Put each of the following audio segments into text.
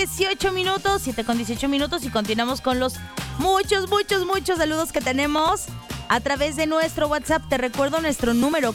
18 minutos, 7:18 y continuamos con los muchos saludos que tenemos a través de nuestro WhatsApp. Te recuerdo nuestro número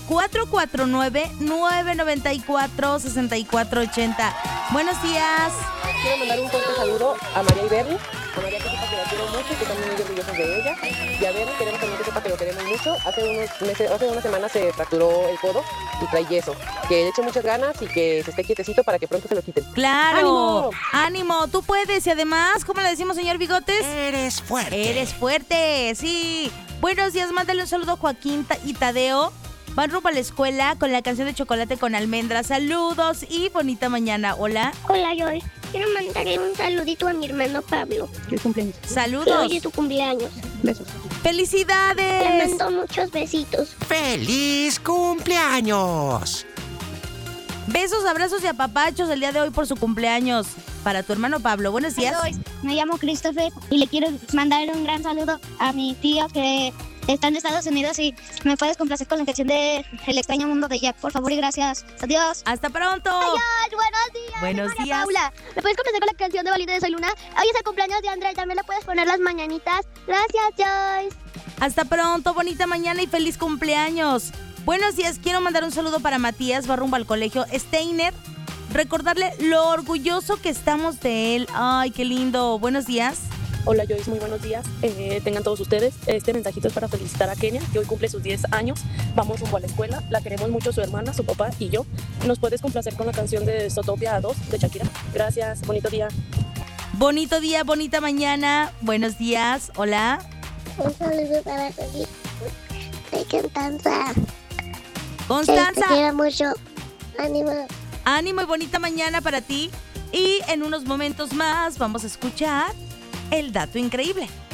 449-994-6480. Buenos días. Quiero mandar un fuerte saludo a María Iberri, a María que sepa que la quiero mucho y que estamos muy orgullosos de ella. Y a Berry queremos también que sepa que lo queremos mucho. Hace unas semanas se fracturó el codo y trae yeso. Que le eche muchas ganas y que se esté quietecito para que pronto se lo quiten. ¡Claro! ¡Ánimo! Tú puedes. Y además, ¿cómo le decimos, señor Bigotes? Eres fuerte. Eres fuerte, sí. Buenos días, mándale un saludo a Joaquín y Tadeo. Van rumbo a la escuela con la canción de Chocolate con Almendras. Saludos y bonita mañana. Hola. Hola, Joy. Quiero mandarle un saludito a mi hermano Pablo. ¿Qué cumpleaños? Saludos. Que hoy es su cumpleaños. Besos. ¡Felicidades! Le mando muchos besitos. ¡Feliz cumpleaños! Besos, abrazos y apapachos el día de hoy por su cumpleaños. Para tu hermano Pablo. Buenos días. Me llamo Christopher y le quiero mandar un gran saludo a mi tío que está en Estados Unidos y me puedes complacer con la canción de El extraño mundo de Jack, por favor y gracias. Adiós. Hasta pronto. Adiós, buenos días. Buenos Ana días. Paula, ¿me puedes complacer con la canción de Valiente de Soy Luna? Hoy es el cumpleaños de Andrea y también le puedes poner las mañanitas. Gracias, Joyce. Hasta pronto, bonita mañana y feliz cumpleaños. Buenos días, quiero mandar un saludo para Matías, va rumbo al colegio Steiner. Recordarle lo orgulloso que estamos de él. Ay, qué lindo. Buenos días. Hola Joyce, muy buenos días. Tengan todos ustedes. Este mensajito es para felicitar a Kenia, que hoy cumple sus 10 años. Vamos rumbo a la escuela. La queremos mucho su hermana, su papá y yo. ¿Nos puedes complacer con la canción de Zootopia 2 de Shakira? Gracias, bonito día. Bonito día, bonita mañana. Buenos días. Hola. Un saludo para ti. Soy Constanza. Constanza. Te quiero mucho. Ánimo. Ánimo y bonita mañana para ti. Y en unos momentos más vamos a escuchar el dato increíble.